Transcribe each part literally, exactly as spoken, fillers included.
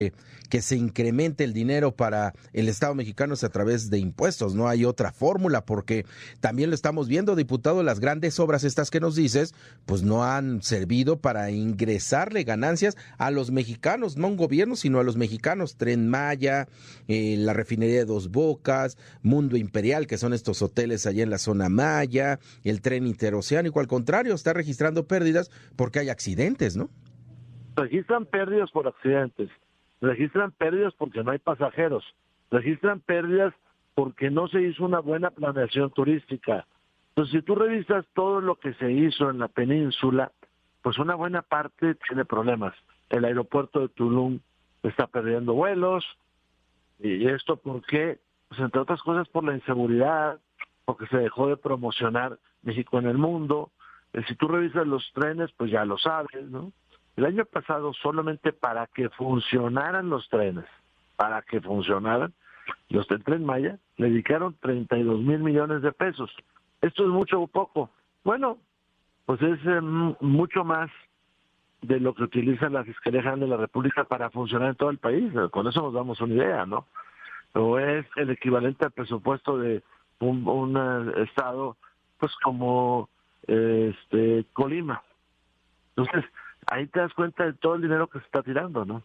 que se incremente el dinero para el Estado mexicano es a través de impuestos, no hay otra fórmula, porque también lo estamos viendo, diputado, las grandes obras estas que nos dices, pues no han servido para ingresarle ganancias a los mexicanos, no a un gobierno, sino a los mexicanos. Tren Maya, eh, la refinería de Dos Bocas, Mundo Imperial, que son estos hoteles allá en la zona Maya, el tren interoceánico, al contrario, está registrando pérdidas porque hay accidentes, ¿no? Registran pérdidas por accidentes. Registran pérdidas porque no hay pasajeros, registran pérdidas porque no se hizo una buena planeación turística. Entonces, si tú revisas todo lo que se hizo en la península, pues una buena parte tiene problemas. El aeropuerto de Tulum está perdiendo vuelos, y esto ¿por qué? Pues entre otras cosas por la inseguridad, porque se dejó de promocionar México en el mundo. Si tú revisas los trenes, pues ya lo sabes, ¿no? El año pasado, solamente para que funcionaran los trenes, para que funcionaran, los del Tren Maya le dedicaron treinta y dos mil millones de pesos. ¿Esto es mucho o poco? Bueno, pues es eh, mucho más de lo que utiliza la Fiscalía General de la República para funcionar en todo el país. Con eso nos damos una idea, ¿no? O es el equivalente al presupuesto de un, un uh, estado, pues como eh, este Colima. Entonces, ahí te das cuenta de todo el dinero que se está tirando, ¿no?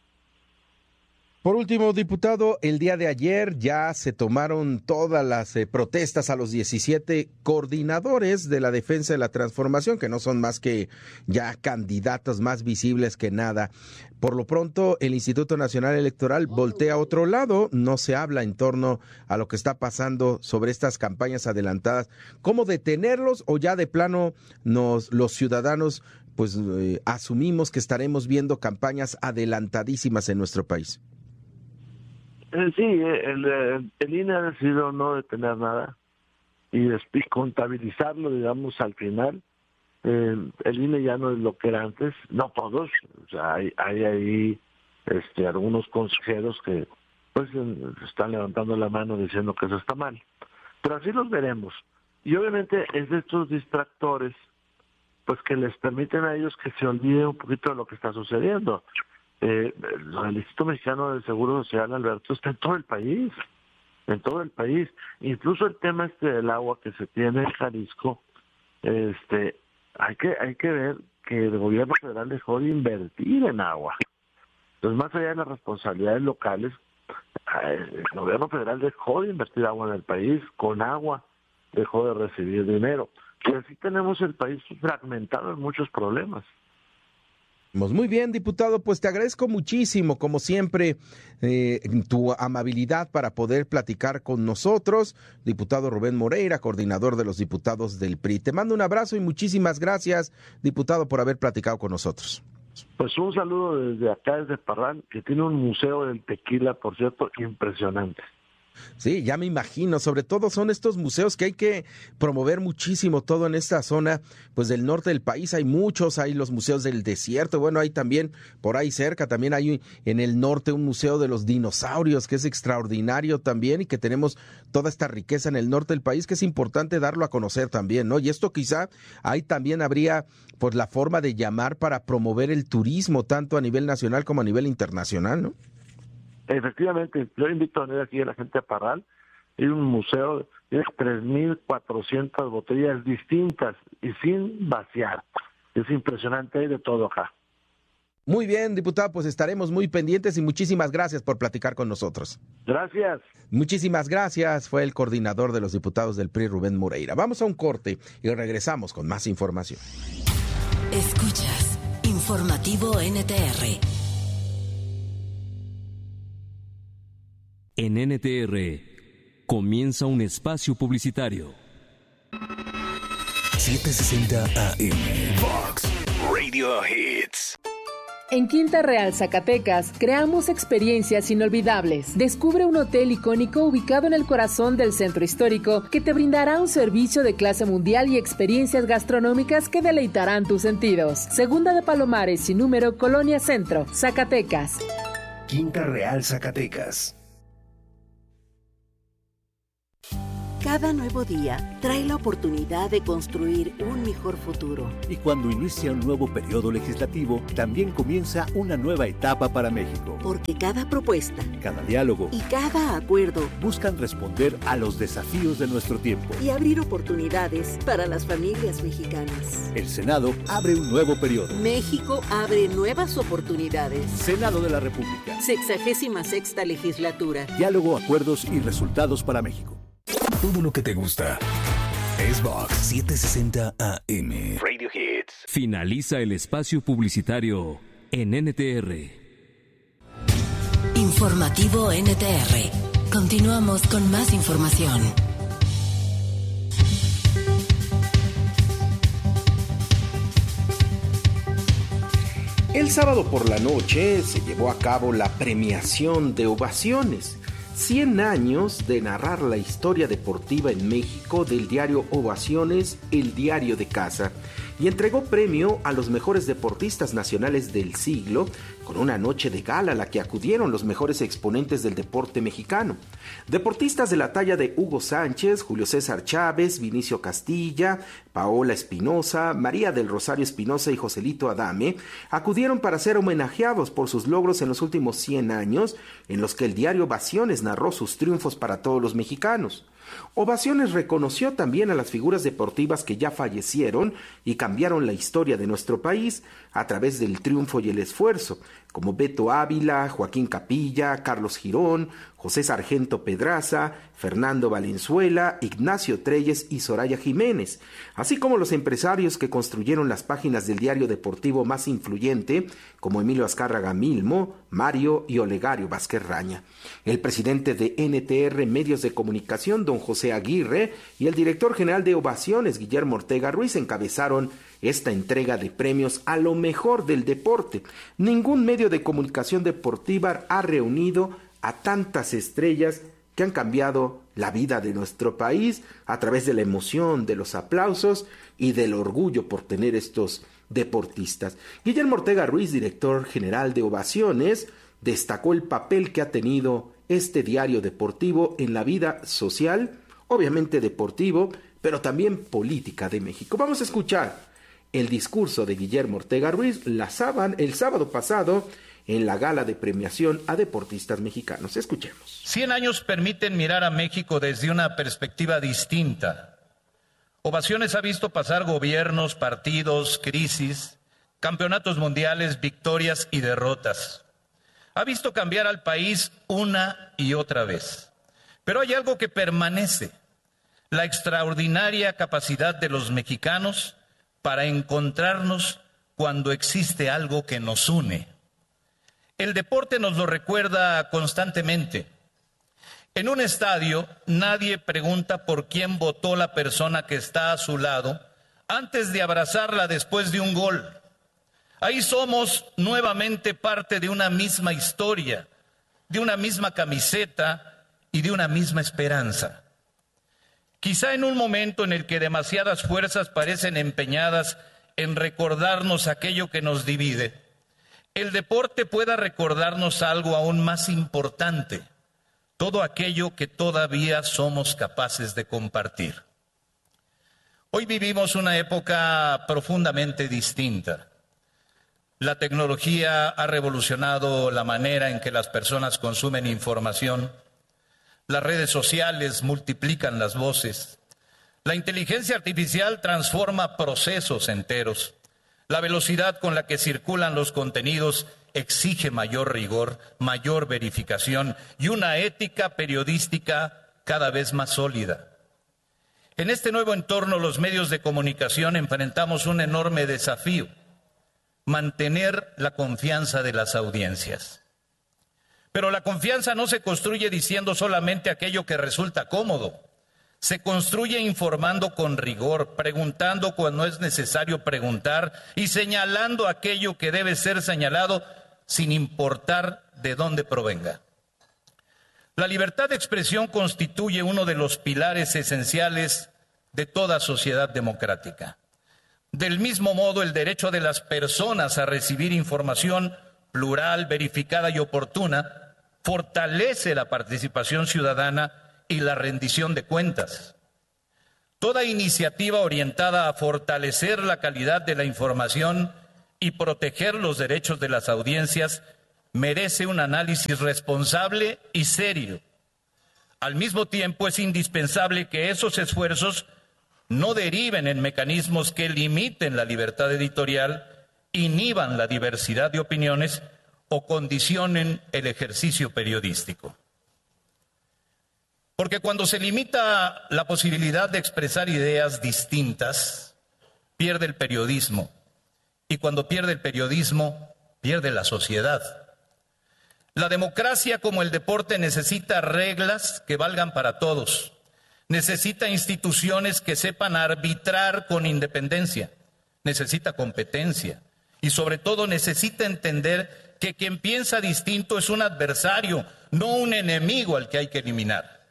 Por último, diputado, el día de ayer ya se tomaron todas las eh, protestas a los diecisiete coordinadores de la defensa de la transformación, que no son más que ya candidatos más visibles que nada. Por lo pronto, el Instituto Nacional Electoral voltea a otro lado, no se habla en torno a lo que está pasando sobre estas campañas adelantadas. ¿Cómo detenerlos o ya de plano nos, los ciudadanos pues eh, asumimos que estaremos viendo campañas adelantadísimas en nuestro país? Eh, sí, el, el, el I N E ha decidido no detener nada y, y contabilizarlo, digamos, al final. Eh, el I N E ya no es lo que era antes, no todos, o sea, hay, hay ahí este, algunos consejeros que pues están levantando la mano diciendo que eso está mal, pero así los veremos. Y obviamente es de estos distractores pues que les permiten a ellos que se olviden un poquito de lo que está sucediendo. Eh, el Instituto Mexicano del Seguro Social, Alberto, está en todo el país, en todo el país. Incluso el tema este del agua que se tiene en Jalisco, este, hay que hay que ver que el gobierno federal dejó de invertir en agua. Entonces, más allá de las responsabilidades locales, el gobierno federal dejó de invertir agua en el país, con agua dejó de recibir dinero. Y así tenemos el país fragmentado en muchos problemas. Muy bien, diputado, pues te agradezco muchísimo, como siempre, eh, tu amabilidad para poder platicar con nosotros. Diputado Rubén Moreira, coordinador de los diputados del P R I. Te mando un abrazo y muchísimas gracias, diputado, por haber platicado con nosotros. Pues un saludo desde acá, desde Parral, que tiene un museo del tequila, por cierto, impresionante. Sí, ya me imagino, sobre todo son estos museos que hay que promover muchísimo todo en esta zona, pues del norte del país hay muchos, hay los museos del desierto, bueno, hay también por ahí cerca, también hay en el norte un museo de los dinosaurios que es extraordinario también y que tenemos toda esta riqueza en el norte del país que es importante darlo a conocer también, ¿no? Y esto quizá ahí también habría pues la forma de llamar para promover el turismo tanto a nivel nacional como a nivel internacional, ¿no? Efectivamente, yo invito a venir aquí a la gente de Parral. Hay un museo, tiene tres mil cuatrocientas botellas distintas y sin vaciar. Es impresionante, hay de todo acá. Muy bien, diputado, pues estaremos muy pendientes y muchísimas gracias por platicar con nosotros. Gracias. Muchísimas gracias, fue el coordinador de los diputados del P R I, Rubén Moreira. Vamos a un corte y regresamos con más información. Escuchas Informativo N T R. En N T R comienza un espacio publicitario. setecientos sesenta A M Vox Radio Hits. En Quinta Real, Zacatecas, creamos experiencias inolvidables. Descubre un hotel icónico ubicado en el corazón del centro histórico que te brindará un servicio de clase mundial y experiencias gastronómicas que deleitarán tus sentidos. Segunda de Palomares y número Colonia Centro, Zacatecas. Quinta Real, Zacatecas. Cada nuevo día trae la oportunidad de construir un mejor futuro. Y cuando inicia un nuevo periodo legislativo, también comienza una nueva etapa para México. Porque cada propuesta, cada diálogo y cada acuerdo buscan responder a los desafíos de nuestro tiempo y abrir oportunidades para las familias mexicanas. El Senado abre un nuevo periodo. México abre nuevas oportunidades. Senado de la República. Sexagésima sexta legislatura. Diálogo, acuerdos y resultados para México. Todo lo que te gusta es Vox setecientos sesenta A M. Radio Hits. Finaliza el espacio publicitario en N T R. Informativo N T R. Continuamos con más información. El sábado por la noche se llevó a cabo la premiación de Ovaciones. cien años de narrar la historia deportiva en México del diario Ovaciones, el diario de casa, y entregó premio a los mejores deportistas nacionales del siglo, con una noche de gala a la que acudieron los mejores exponentes del deporte mexicano. Deportistas de la talla de Hugo Sánchez, Julio César Chávez, Vinicio Castilla, Paola Espinosa, María del Rosario Espinosa y Joselito Adame acudieron para ser homenajeados por sus logros en los últimos cien años, en los que el diario Ovaciones narró sus triunfos para todos los mexicanos. Ovaciones reconoció también a las figuras deportivas que ya fallecieron y cambiaron la historia de nuestro país a través del triunfo y el esfuerzo, como Beto Ávila, Joaquín Capilla, Carlos Girón, José Sargento Pedraza, Fernando Valenzuela, Ignacio Treyes y Soraya Jiménez, así como los empresarios que construyeron las páginas del diario deportivo más influyente, como Emilio Azcárraga Milmo, Mario y Olegario Vázquez Raña. El presidente de N T R Medios de Comunicación, don José Aguirre, y el director general de Ovaciones, Guillermo Ortega Ruiz, encabezaron esta entrega de premios a lo mejor del deporte. Ningún medio de comunicación deportiva ha reunido a tantas estrellas que han cambiado la vida de nuestro país a través de la emoción, de los aplausos y del orgullo por tener estos deportistas. Guillermo Ortega Ruiz, director general de Ovaciones, destacó el papel que ha tenido este diario deportivo en la vida social, obviamente deportivo, pero también política de México. Vamos a escuchar el discurso de Guillermo Ortega Ruiz la sábado, el sábado pasado en la gala de premiación a deportistas mexicanos. Escuchemos. Cien años permiten mirar a México desde una perspectiva distinta. Ovaciones ha visto pasar gobiernos, partidos, crisis, campeonatos mundiales, victorias y derrotas. Ha visto cambiar al país una y otra vez. Pero hay algo que permanece: la extraordinaria capacidad de los mexicanos para encontrarnos cuando existe algo que nos une. El deporte nos lo recuerda constantemente. En un estadio, nadie pregunta por quién votó la persona que está a su lado antes de abrazarla después de un gol. Ahí somos nuevamente parte de una misma historia, de una misma camiseta y de una misma esperanza. Quizá en un momento en el que demasiadas fuerzas parecen empeñadas en recordarnos aquello que nos divide, el deporte pueda recordarnos algo aún más importante: todo aquello que todavía somos capaces de compartir. Hoy vivimos una época profundamente distinta. La tecnología ha revolucionado la manera en que las personas consumen información. Las redes sociales multiplican las voces. La inteligencia artificial transforma procesos enteros. La velocidad con la que circulan los contenidos exige mayor rigor, mayor verificación y una ética periodística cada vez más sólida. En este nuevo entorno, los medios de comunicación enfrentamos un enorme desafío: mantener la confianza de las audiencias. Pero la confianza no se construye diciendo solamente aquello que resulta cómodo. Se construye informando con rigor, preguntando cuando es necesario preguntar y señalando aquello que debe ser señalado sin importar de dónde provenga. La libertad de expresión constituye uno de los pilares esenciales de toda sociedad democrática. Del mismo modo, el derecho de las personas a recibir información plural, verificada y oportuna fortalece la participación ciudadana y la rendición de cuentas. Toda iniciativa orientada a fortalecer la calidad de la información y proteger los derechos de las audiencias merece un análisis responsable y serio. Al mismo tiempo, es indispensable que esos esfuerzos no deriven en mecanismos que limiten la libertad editorial, inhiban la diversidad de opiniones o condicionen el ejercicio periodístico. Porque cuando se limita la posibilidad de expresar ideas distintas, pierde el periodismo. Y cuando pierde el periodismo, pierde la sociedad. La democracia, como el deporte, necesita reglas que valgan para todos. Necesita instituciones que sepan arbitrar con independencia. Necesita competencia. Y sobre todo necesita entender que quien piensa distinto es un adversario, no un enemigo al que hay que eliminar.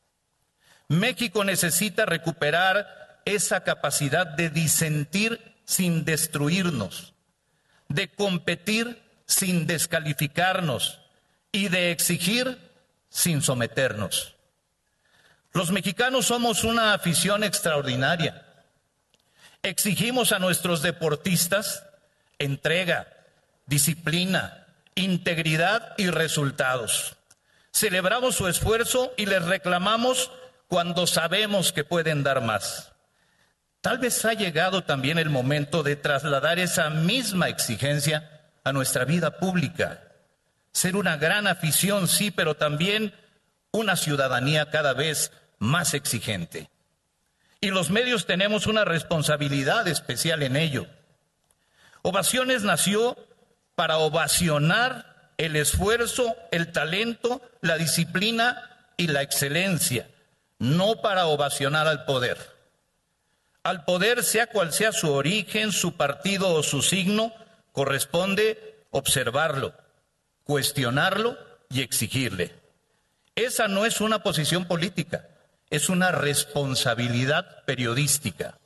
México necesita recuperar esa capacidad de disentir sin destruirnos, de competir sin descalificarnos y de exigir sin someternos. Los mexicanos somos una afición extraordinaria. Exigimos a nuestros deportistas entrega, disciplina, integridad y resultados. Celebramos su esfuerzo y les reclamamos cuando sabemos que pueden dar más. Tal vez ha llegado también el momento de trasladar esa misma exigencia a nuestra vida pública. Ser una gran afición, sí, pero también una ciudadanía cada vez más exigente. Y los medios tenemos una responsabilidad especial en ello. Ovaciones nació para ovacionar el esfuerzo, el talento, la disciplina y la excelencia, no para ovacionar al poder. Al poder, sea cual sea su origen, su partido o su signo, corresponde observarlo, cuestionarlo y exigirle. Esa no es una posición política, es una responsabilidad periodística.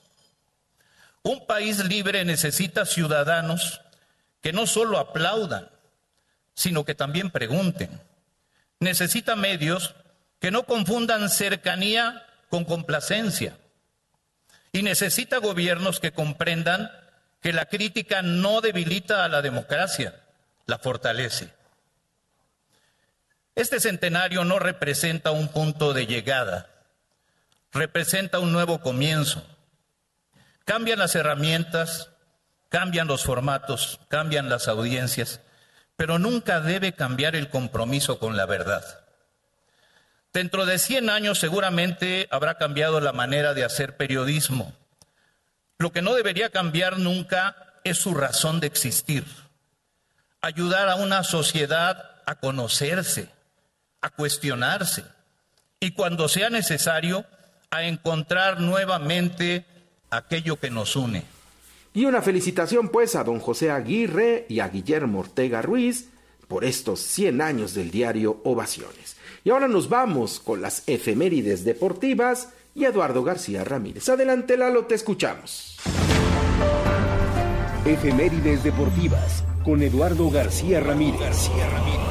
Un país libre necesita ciudadanos que no solo aplaudan, sino que también pregunten. Necesita medios que no confundan cercanía con complacencia. Y necesita gobiernos que comprendan que la crítica no debilita a la democracia, la fortalece. Este centenario no representa un punto de llegada, representa un nuevo comienzo. Cambian las herramientas, cambian los formatos, cambian las audiencias, pero nunca debe cambiar el compromiso con la verdad. Dentro de cien años seguramente habrá cambiado la manera de hacer periodismo. Lo que no debería cambiar nunca es su razón de existir. Ayudar a una sociedad a conocerse, a cuestionarse y, cuando sea necesario, a encontrar nuevamente aquello que nos une. Y una felicitación pues a don José Aguirre y a Guillermo Ortega Ruiz por estos cien años del diario Ovaciones. Y ahora nos vamos con las efemérides deportivas y Eduardo García Ramírez. Adelante, Lalo, te escuchamos. Efemérides deportivas con Eduardo García Ramírez. García Ramírez.